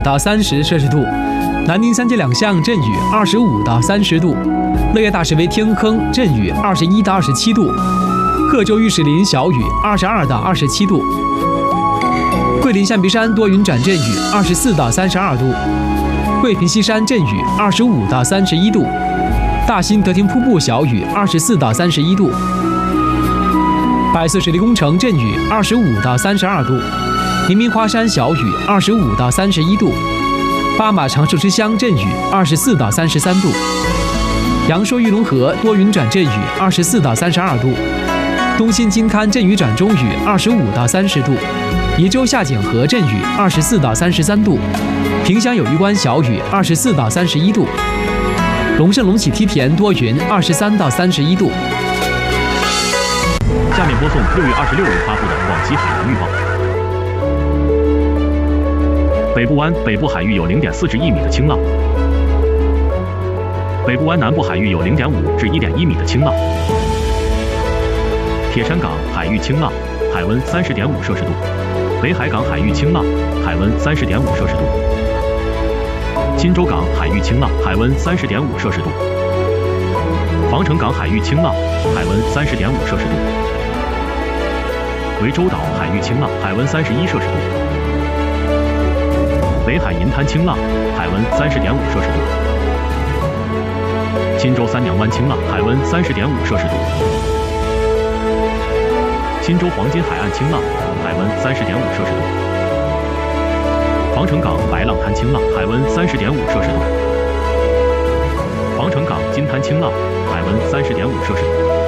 到30摄氏度，南宁三街两巷阵雨25到30度，乐业大石围天坑阵雨21到27度，贺州玉石林小雨22到27度，桂林象鼻山多云转阵雨24到32度，桂平西山阵雨25到31度，大兴德亭瀑布小雨24到31度，百色水利工程阵雨25到32度，黎明花山小雨25到31度，巴马长寿之乡阵雨24到33度，阳朔玉龙河多云转阵雨24到32度，东兴金滩阵雨转中雨25到30度，宜州下简河阵雨24到33度，萍乡友谊关小雨24到31度，龙胜龙起梯田多云23到31度。 下面播送6月26日发布的广西海洋预报。北部湾北部海域有0.4至1米的清浪，北部湾南部海域有0.5至1.1米的清浪。铁山港海域清浪，海温30.5摄氏度；北海港海域清浪，海温30.5摄氏度；钦州港海域清浪，海温30.5摄氏度；防城港海域清浪，海温30.5摄氏度；涠洲岛海域清浪，海温31摄氏度；北海银滩清浪，海温30.5摄氏度；钦州三娘湾清浪，海温30.5摄氏度；钦州黄金海岸清浪，海温30.5摄氏度；防城港白浪滩清浪，海温30.5摄氏度；防城港金滩清浪，海温30.5摄氏度。